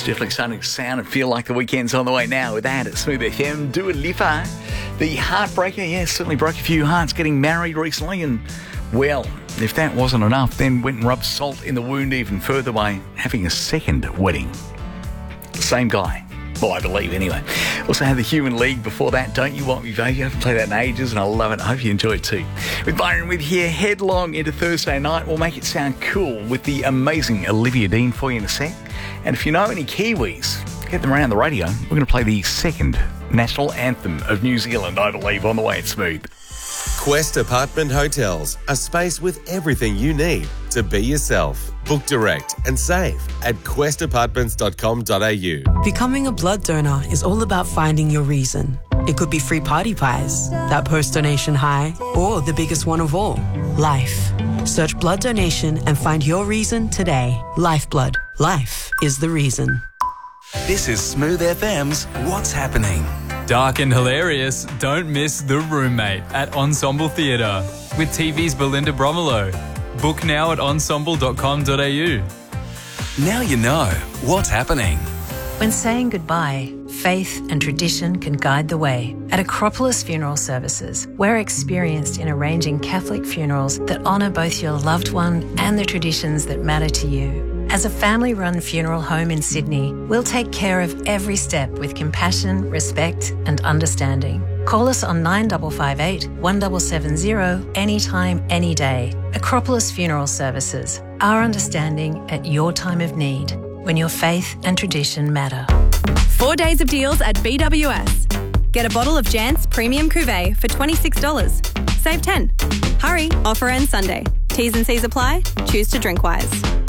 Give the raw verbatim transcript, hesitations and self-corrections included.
definitely starting to sound and feel like the weekend's on the way now with that at Smooth F M. Dua Lipa, the heartbreaker, yeah, certainly broke a few hearts getting married recently, and well, if that wasn't enough, then went and rubbed salt in the wound even further by having a second wedding. The same guy. Well, I believe anyway. Also had the Human League before that. Don't You Want Me, Baby? I haven't played that in ages and I love it. I hope you enjoy it too. With Byron with here, headlong into Thursday night. We'll make it sound cool with the amazing Olivia Dean for you in a sec. And if you know any Kiwis, get them around the radio. We're going to play the second national anthem of New Zealand, I believe, on the way at Smooth. Quest Apartment Hotels, a space with everything you need to be yourself. Book direct and save at quest apartments dot com dot a u. Becoming a blood donor is all about finding your reason. It could be free party pies, that post-donation high, or the biggest one of all, life. Search blood donation and find your reason today. Lifeblood. Life is the reason. This is Smooth F M's What's Happening. Dark and hilarious, don't miss The Roommate at Ensemble Theatre with T V's Belinda Bromelo. Book now at ensemble dot com dot a u. Now you know what's happening. When saying goodbye, faith and tradition can guide the way. At Acropolis Funeral Services, we're experienced in arranging Catholic funerals that honour both your loved one and the traditions that matter to you. As a family-run funeral home in Sydney, we'll take care of every step with compassion, respect and understanding. Call us on nine five five eight, one seven seven zero anytime, any day. Acropolis Funeral Services, our understanding at your time of need, when your faith and tradition matter. Four days of deals at B W S. Get a bottle of Jant's Premium Cuvée for twenty-six dollars. Save ten dollars. Hurry, offer ends Sunday. T's and C's apply. Choose to drink wise.